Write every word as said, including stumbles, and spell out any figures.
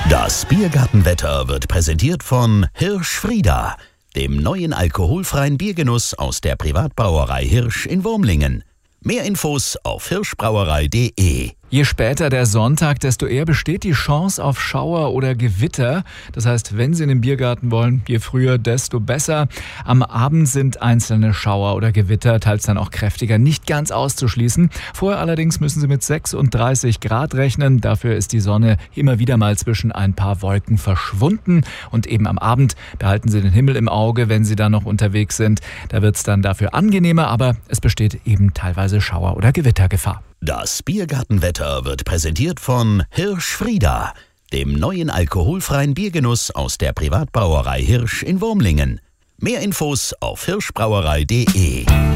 Das Biergartenwetter wird präsentiert von Hirsch-Frieda, dem neuen alkoholfreien Biergenuss aus der Privatbrauerei Hirsch in Wurmlingen. Mehr Infos auf hirschbrauerei punkt de. Je später der Sonntag, desto eher besteht die Chance auf Schauer oder Gewitter. Das heißt, wenn Sie in den Biergarten wollen, je früher, desto besser. Am Abend sind einzelne Schauer oder Gewitter, teils dann auch kräftiger, nicht ganz auszuschließen. Vorher allerdings müssen Sie mit sechsunddreißig Grad rechnen. Dafür ist die Sonne immer wieder mal zwischen ein paar Wolken verschwunden. Und eben am Abend behalten Sie den Himmel im Auge, wenn Sie da noch unterwegs sind. Da wird es dann dafür angenehmer, aber es besteht eben teilweise Schauer- oder Gewittergefahr. Das Biergartenwetter wird präsentiert von Hirsch-Frieda, dem neuen alkoholfreien Biergenuss aus der Privatbrauerei Hirsch in Wurmlingen. Mehr Infos auf hirschbrauerei punkt de.